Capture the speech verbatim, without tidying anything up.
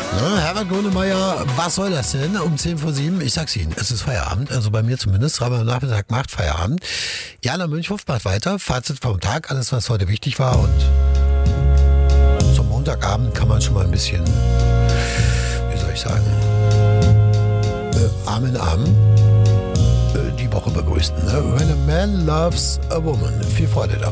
Ne, Herbert Grönemeyer, was soll das denn? Um zehn vor sieben, ich sag's Ihnen, es ist Feierabend, also bei mir zumindest, aber am Nachmittag macht Feierabend. Jana Münchhoff macht weiter, Fazit vom Tag, alles was heute wichtig war, und zum Montagabend kann man schon mal ein bisschen, wie soll ich sagen, äh, Arm in Arm äh, die Woche begrüßen. Ne? When a man loves a woman. Viel Freude dabei.